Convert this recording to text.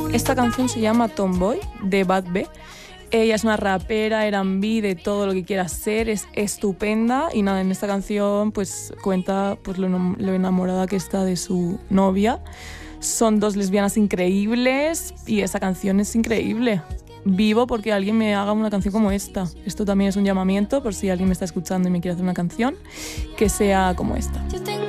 Esta canción se llama Tomboy, de Bad B. Ella es una rapera, R&B, de todo lo que quiera ser, es estupenda y nada, en esta canción pues cuenta pues, lo enamorada que está de su novia. Son dos lesbianas increíbles y esta canción es increíble. Vivo porque alguien me haga una canción como esta. Esto también es un llamamiento por si alguien me está escuchando y me quiere hacer una canción que sea como esta. Yo tengo